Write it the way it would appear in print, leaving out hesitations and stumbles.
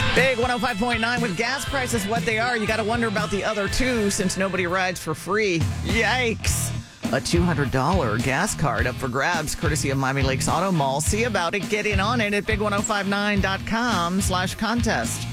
Big 105.9 with gas prices what they are. You got to wonder about the other two since nobody rides for free. Yikes. A $200 gas card up for grabs courtesy of Miami Lakes Auto Mall. See about it. Get in on it at big1059.com/contest.